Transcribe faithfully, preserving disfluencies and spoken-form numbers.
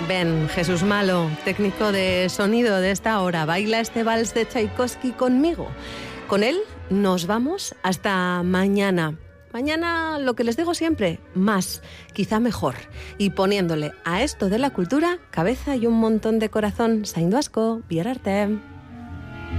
Ven, Jesús Malo, técnico de sonido de esta hora, baila este vals de Tchaikovsky conmigo. Con él nos vamos hasta mañana. Mañana, lo que les digo siempre, más, quizá mejor. Y poniéndole a esto de la cultura cabeza y un montón de corazón. Zaindu asko, bihar arte.